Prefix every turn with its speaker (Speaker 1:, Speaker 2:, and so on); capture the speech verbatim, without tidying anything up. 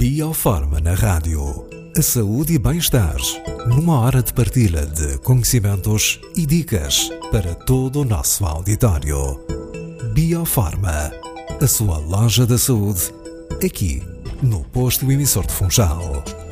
Speaker 1: Biofarma na rádio. A saúde e bem-estar numa hora de partilha de conhecimentos e dicas para todo o nosso auditório. Biofarma, a sua loja da saúde, aqui no posto emissor de Funchal.